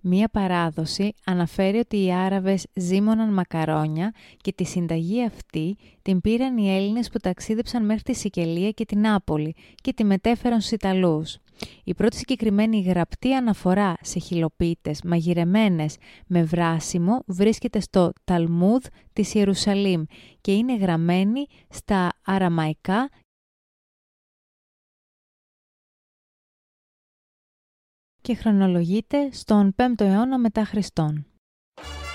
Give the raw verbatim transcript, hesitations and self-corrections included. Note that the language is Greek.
Μία παράδοση αναφέρει ότι οι Άραβες ζύμωναν μακαρόνια και τη συνταγή αυτή την πήραν οι Έλληνες που ταξίδεψαν μέχρι τη Σικελία και την Νάπολη και τη μετέφεραν στους Ιταλούς. Η πρώτη συγκεκριμένη γραπτή αναφορά σε χυλοπίτες μαγειρεμένες με βράσιμο βρίσκεται στο Ταλμούδ της Ιερουσαλήμ και είναι γραμμένη στα αραμαϊκά και χρονολογείται στον πέμπτο αιώνα μετά Χριστόν.